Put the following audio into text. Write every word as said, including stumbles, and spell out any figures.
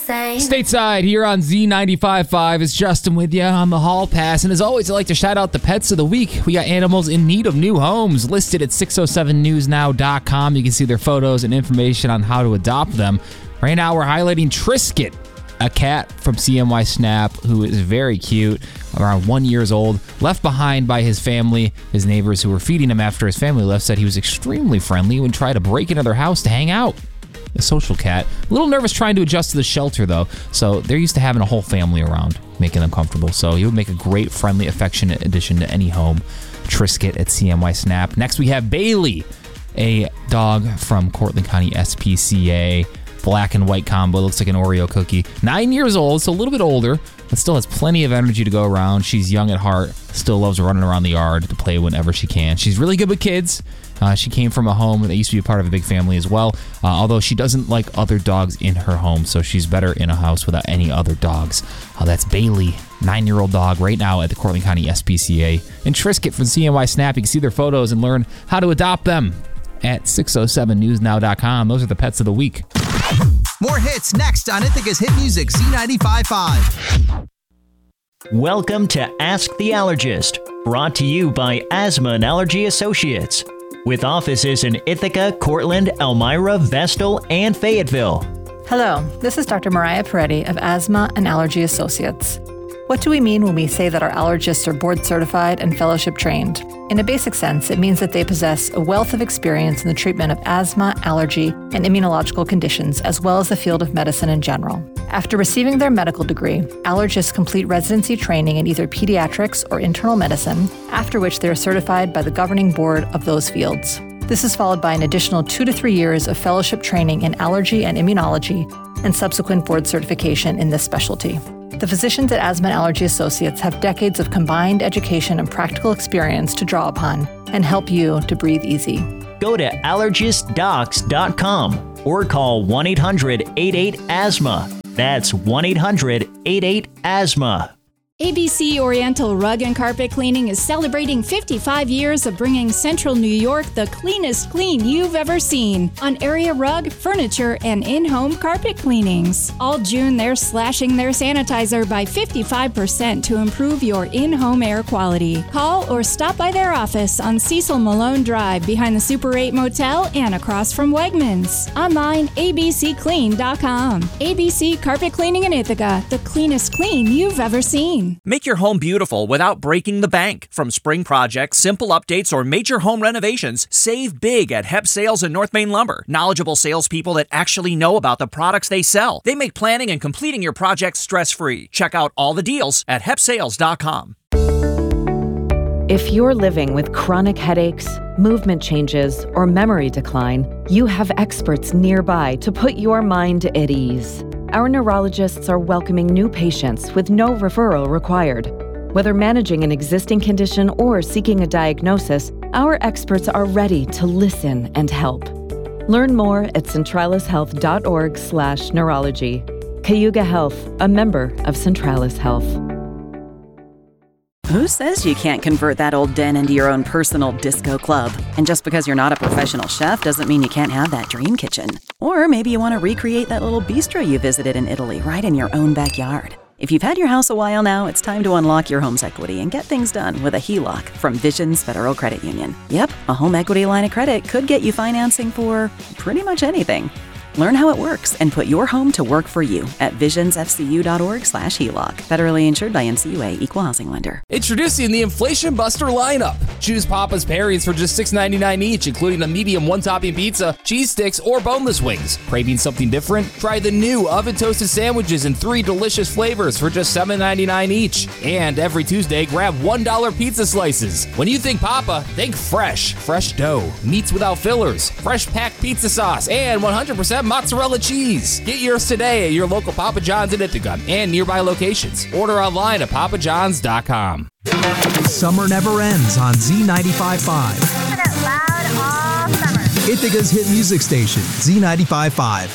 same. Stateside here on Z ninety-five point five. It's Justin with you on the Hall Pass. And as always, I'd like to shout out the pets of the week. We got animals in need of new homes listed at six oh seven news now dot com. You can see their photos and information on how to adopt them. Right now, we're highlighting Trisket, a cat from C N Y Snap who is very cute, around one years old, left behind by his family. His neighbors who were feeding him after his family left said he was extremely friendly and would try to break into their house to hang out. A social cat. A little nervous trying to adjust to the shelter, though, so they're used to having a whole family around, making them comfortable. So he would make a great, friendly, affectionate addition to any home. Trisket at C N Y Snap. Next, we have Bailey, a dog from Cortland County S P C A. Black and white combo, looks like an Oreo cookie. Nine years old, so a little bit older, but still has plenty of energy to go around. She's young at heart, still loves running around the yard to play whenever she can. She's really good with kids. Uh, she came from a home that used to be a part of a big family as well, uh, although she doesn't like other dogs in her home, so she's better in a house without any other dogs. Uh, that's Bailey, nine-year-old dog right now at the Cortland County S P C A. And Trisket from C N Y Snap, you can see their photos and learn how to adopt them at six oh seven news now dot com. Those are the pets of the week. More hits next on Ithaca's Hit Music Z ninety-five point five. Welcome to Ask the Allergist, brought to you by Asthma and Allergy Associates, with offices in Ithaca, Cortland, Elmira, Vestal, and Fayetteville. Hello, this is Doctor Mariah Peretti of Asthma and Allergy Associates. What do we mean when we say that our allergists are board certified and fellowship trained? In a basic sense, it means that they possess a wealth of experience in the treatment of asthma, allergy, and immunological conditions, as well as the field of medicine in general. After receiving their medical degree, allergists complete residency training in either pediatrics or internal medicine, after which they are certified by the governing board of those fields. This is followed by an additional two to three years of fellowship training in allergy and immunology, and subsequent board certification in this specialty. The physicians at Asthma and Allergy Associates have decades of combined education and practical experience to draw upon and help you to breathe easy. Go to allergist docs dot com or call one eight hundred eight eight asthma. That's one eight hundred eight eight asthma. A B C Oriental Rug and Carpet Cleaning is celebrating fifty-five years of bringing Central New York the cleanest clean you've ever seen on area rug, furniture, and in-home carpet cleanings. All June, they're slashing their sanitizer by fifty-five percent to improve your in-home air quality. Call or stop by their office on Cecil Malone Drive behind the Super eight Motel and across from Wegmans. Online, a b c clean dot com. A B C Carpet Cleaning in Ithaca, the cleanest clean you've ever seen. Make your home beautiful without breaking the bank. From spring projects, simple updates, or major home renovations, save big at Hep Sales and North Main Lumber. Knowledgeable salespeople that actually know about the products they sell. They make planning and completing your projects stress-free. Check out all the deals at hep sales dot com. If you're living with chronic headaches, movement changes, or memory decline, you have experts nearby to put your mind at ease. Our neurologists are welcoming new patients with no referral required. Whether managing an existing condition or seeking a diagnosis, our experts are ready to listen and help. Learn more at centralis health dot org slash neurology. Cayuga Health, a member of Centralis Health. Who says you can't convert that old den into your own personal disco club? And just because you're not a professional chef doesn't mean you can't have that dream kitchen. Or maybe you want to recreate that little bistro you visited in Italy right in your own backyard. If you've had your house a while now, it's time to unlock your home's equity and get things done with a H E L O C from Visions Federal Credit Union. Yep, a home equity line of credit could get you financing for pretty much anything. Learn how it works and put your home to work for you at visions f c u dot org slash H E L O C. Federally insured by N C U A, Equal Housing Lender. Introducing the Inflation Buster lineup. Choose Papa's Pairings for just six ninety-nine each, including a medium one-topping pizza, cheese sticks, or boneless wings. Craving something different? Try the new oven-toasted sandwiches in three delicious flavors for just seven ninety-nine each. And every Tuesday, grab one dollar pizza slices. When you think Papa, think fresh. Fresh dough, meats without fillers, fresh packed pizza sauce, and one hundred percent mozzarella cheese. Get yours today at your local Papa John's in Ithaca and nearby locations. Order online at papa johns dot com. Summer never ends on Z ninety-five point five. Keeping it loud all summer. Ithaca's hit music station, Z ninety-five point five.